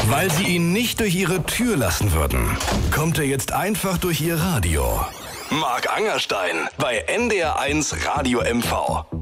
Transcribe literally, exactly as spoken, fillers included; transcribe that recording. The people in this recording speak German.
Weil sie ihn nicht durch ihre Tür lassen würden, kommt er jetzt einfach durch ihr Radio. Marc Angerstein bei N D R eins Radio M V.